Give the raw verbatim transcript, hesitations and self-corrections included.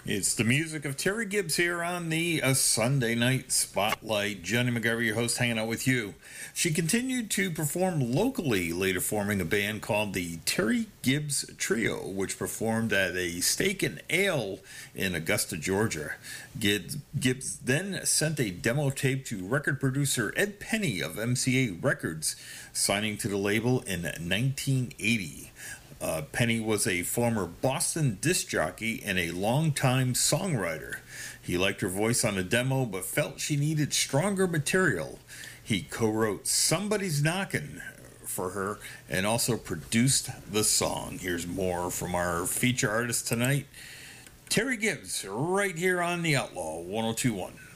It's the music of Terry Gibbs here on the uh, Sunday Night Spotlight. Jenny McGarry, your host, hanging out with you. She continued to perform locally, later forming a band called the Terry Gibbs Trio, which performed at a Steak and Ale in Augusta, Georgia. Gibbs, Gibbs then sent a demo tape to record producer Ed Penny of M C A Records, signing to the label in nineteen eighty. Uh, Penny was a former Boston disc jockey and a longtime songwriter. He liked her voice on the demo, but felt she needed stronger material. He co-wrote Somebody's Knockin' for her and also produced the song. Here's more from our feature artist tonight, Terry Gibbs, right here on The Outlaw one oh two point one.